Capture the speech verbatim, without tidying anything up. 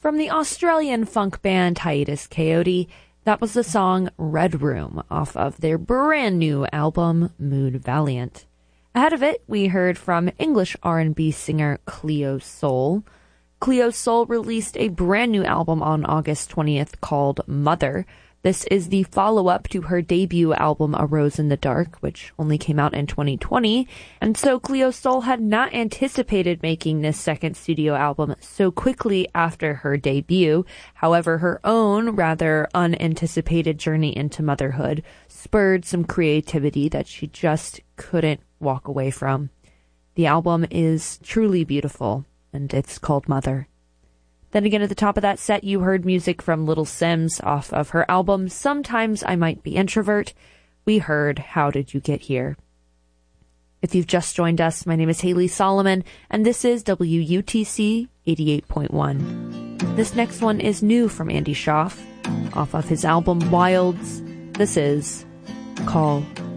From the Australian funk band Hiatus Kaiyote, that was the song Red Room off of their brand new album Mood Valiant. Ahead of it, we heard from English R and B singer Cleo Sol. Cleo Sol released a brand new album on August twentieth called Mother. This is the follow-up to her debut album A Rose in the Dark, which only came out in twenty twenty. And so Cleo Sol had not anticipated making this second studio album so quickly after her debut. However, her own rather unanticipated journey into motherhood spurred some creativity that she just couldn't walk away from. The album is truly beautiful, and it's called Mother. Then again, at the top of that set, you heard music from Little Simz off of her album Sometimes I Might Be Introvert. We heard How Did You Get Here? If you've just joined us, my name is Haley Solomon, and this is W U T C eighty-eight point one. This next one is new from Andy Schaaf, off of his album Wilds. This is Call